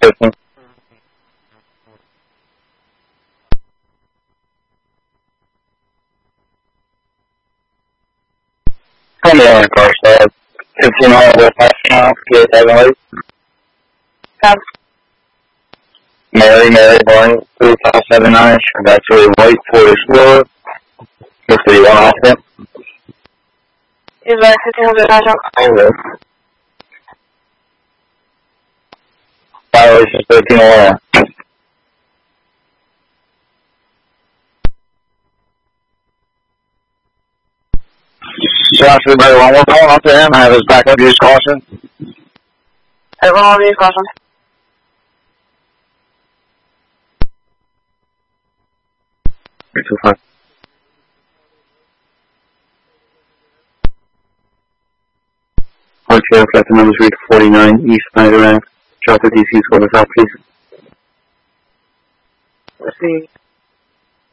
13. Come on, car side. 15 all the pass now. Get 7 late. Mary Barney, 3579. Congratulations, White, Ford Explorer. Looks like you want off it. Is that 1500 National? Violation 1301. Josh, everybody, one more call up to him. Have his backup use caution. Everyone will use caution. Too far. RTO, flight the numbers read 49 East Snyder Ave. Delta DC, score the south, please. Let's see.